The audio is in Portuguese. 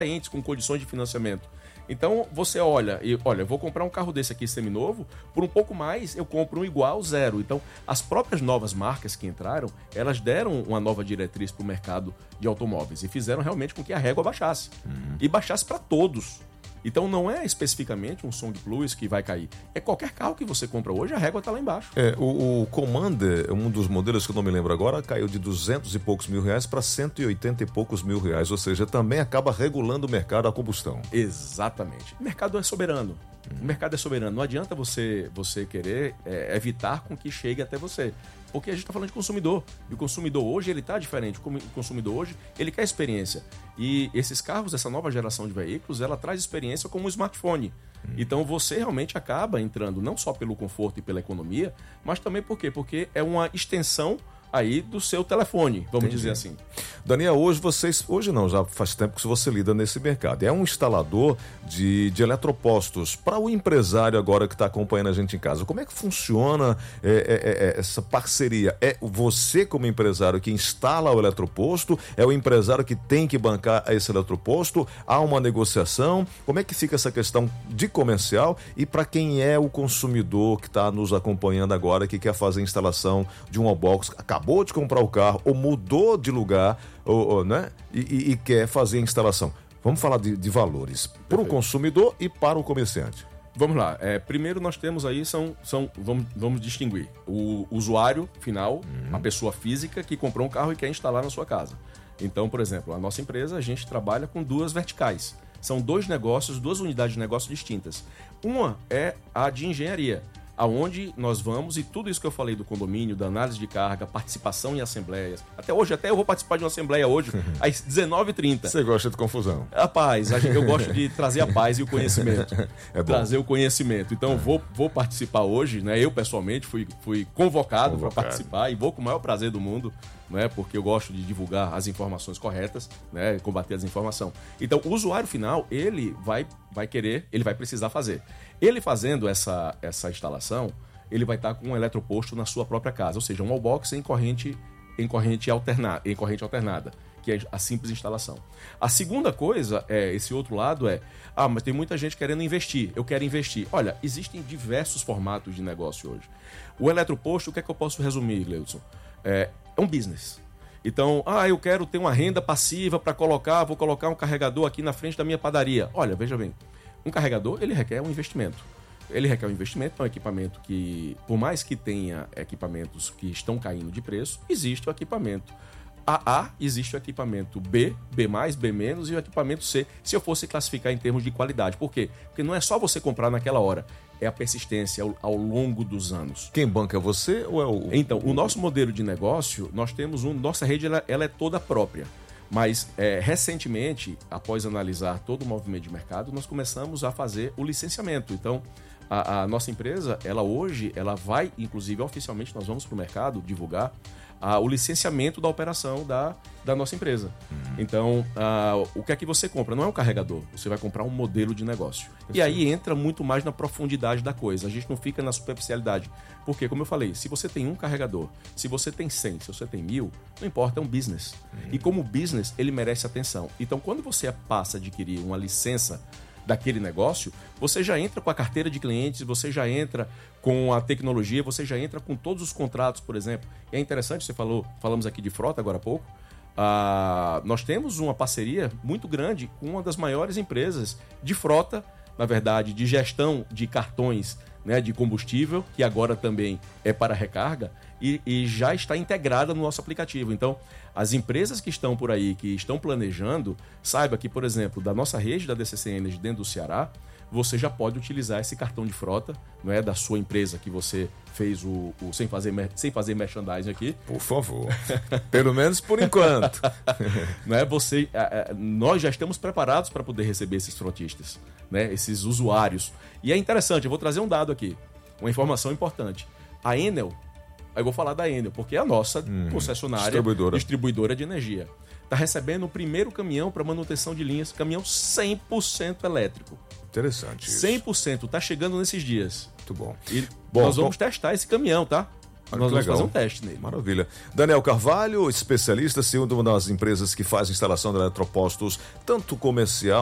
atraentes, com condições de financiamento. Então, você olha, eu vou comprar um carro desse aqui seminovo, por um pouco mais eu compro um igual, zero. Então, as próprias novas marcas que entraram, elas deram uma nova diretriz para o mercado de automóveis e fizeram realmente com que a régua baixasse. E baixasse para todos. Então, não é especificamente um Song Plus que vai cair. É qualquer carro que você compra hoje, a régua está lá embaixo. O Commander, um dos modelos que eu não me lembro agora, caiu de 200 e poucos mil reais para 180 e poucos mil reais. Ou seja, também acaba regulando o mercado a combustão. Exatamente. O mercado é soberano. O mercado é soberano. Não adianta você querer evitar com que chegue até você. Porque a gente está falando de consumidor. E o consumidor hoje, ele está diferente. O consumidor hoje, ele quer experiência. E esses carros, essa nova geração de veículos, ela traz experiência como um smartphone. Então você realmente acaba entrando não só pelo conforto e pela economia, mas também por quê? Porque é uma extensão aí do seu telefone, vamos dizer assim. Daniel, hoje não, já faz tempo que você lida nesse mercado. É um instalador de eletropostos. Para o empresário agora que está acompanhando a gente em casa, como é que funciona essa parceria? É você como empresário que instala o eletroposto? É o empresário que tem que bancar esse eletroposto? Há uma negociação? Como é que fica essa questão de comercial? E para quem é o consumidor que está nos acompanhando agora, que quer fazer a instalação de um wallbox, acabou de comprar o carro ou mudou de lugar, né? E quer fazer a instalação. Vamos falar de valores para o consumidor e para o comerciante. Vamos lá. Primeiro nós temos aí, vamos distinguir o usuário final, a pessoa física que comprou um carro e quer instalar na sua casa. Então, por exemplo, a nossa empresa, a gente trabalha com duas verticais. São dois negócios, duas unidades de negócio distintas. Uma é a de engenharia, aonde nós vamos, e tudo isso que eu falei do condomínio, da análise de carga, participação em assembleias. Até eu vou participar de uma assembleia hoje, às 19h30. Você gosta de confusão? Rapaz, eu gosto de trazer a paz e o conhecimento. Trazer o conhecimento. Então, vou participar hoje, né? Eu, pessoalmente, fui convocado para participar e vou com o maior prazer do mundo, né? Porque eu gosto de divulgar as informações corretas, né? Combater a desinformação. Então, o usuário final, ele vai precisar fazer. Ele fazendo essa instalação, ele vai estar com um eletroposto na sua própria casa, ou seja, um wallbox em corrente alternada, que é a simples instalação. A segunda coisa, esse outro lado mas tem muita gente querendo investir, eu quero investir. Olha, existem diversos formatos de negócio hoje. O eletroposto, o que é que eu posso resumir, Leudson? É um business. Então, eu quero ter uma renda passiva para vou colocar um carregador aqui na frente da minha padaria. Olha, veja bem, um carregador, ele requer um investimento. É um equipamento que, por mais que tenha equipamentos que estão caindo de preço, existe o equipamento AA, existe o equipamento B, B+, B- e o equipamento C, se eu fosse classificar em termos de qualidade. Por quê? Porque não é só você comprar naquela hora, é a persistência ao longo dos anos. Quem banca é você ou é o... Então, o nosso modelo de negócio, nós temos nossa rede ela é toda própria. Mas, recentemente, após analisar todo o movimento de mercado, nós começamos a fazer o licenciamento. Então, a nossa empresa, hoje, vai, inclusive, oficialmente, nós vamos para o mercado divulgar o licenciamento da operação da nossa empresa. Então, o que é que você compra? Não é um carregador, você vai comprar um modelo de negócio. E aí entra muito mais na profundidade da coisa. A gente não fica na superficialidade. Porque, como eu falei, se você tem um carregador, se você tem 100, se você tem 1000, não importa, é um business. E como business, ele merece atenção. Então, quando você passa a adquirir uma licença daquele negócio, você já entra com a carteira de clientes, você já entra com a tecnologia, você já entra com todos os contratos, por exemplo. E é interessante, falamos aqui de frota agora há pouco, nós temos uma parceria muito grande com uma das maiores empresas de frota, na verdade, de gestão de cartões, né, de combustível, que agora também é para recarga, e já está integrada no nosso aplicativo. Então, as empresas que estão por aí, que estão planejando, saiba que, por exemplo, da nossa rede da DCC Energy dentro do Ceará, você já pode utilizar esse cartão de frota, não é, da sua empresa que você fez sem fazer merchandising aqui. Por favor. Pelo menos por enquanto. Não é, nós já estamos preparados para poder receber esses frotistas, né, esses usuários. E é interessante, eu vou trazer um dado aqui, uma informação importante. A Enel, eu vou falar da Enel, porque é a nossa concessionária, distribuidora de energia. Está recebendo o primeiro caminhão para manutenção de linhas, caminhão 100% elétrico. Interessante isso. 100%, está chegando nesses dias. Muito bom. E nós vamos testar esse caminhão, tá? nós vamos fazer um teste nele. Maravilha. Daniel Carvalho, especialista, segundo uma das empresas que faz instalação de eletropostos, tanto comercial